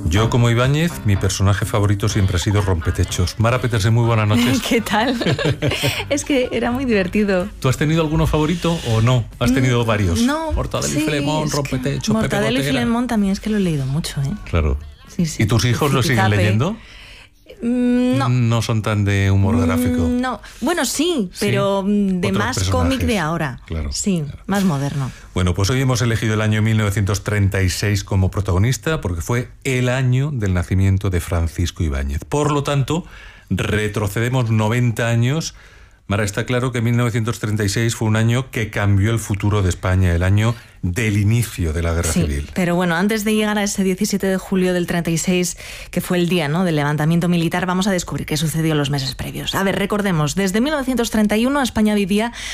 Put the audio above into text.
Yo, como Ibáñez, mi personaje favorito siempre ha sido Rompetechos. Mara Petersen, muy buenas noches. ¿Qué tal? Es que era muy divertido. ¿Tú has tenido alguno favorito o no? ¿Has tenido varios? No. Mortadelo y Filemón, Rompetechos, Pepe Mortadelo y Gotera. Filemón también es que lo he leído mucho, ¿eh? Claro. Sí, sí. ¿Y tus hijos lo siguen leyendo? No. No son tan de humor gráfico. No. Bueno, sí, pero de Otros más personajes. cómic de ahora. Claro. Sí, más moderno. Bueno, pues hoy hemos elegido el año 1936 como protagonista porque fue el año del nacimiento de Francisco Ibáñez. Por lo tanto, retrocedemos 90 años. Mara, está claro que 1936 fue un año que cambió el futuro de España, el año del inicio de la Guerra Civil. Pero bueno, antes de llegar a ese 17 de julio del 36, que fue el día, ¿no?, del levantamiento militar, vamos a descubrir qué sucedió en los meses previos. A ver, recordemos, desde 1931 España vivía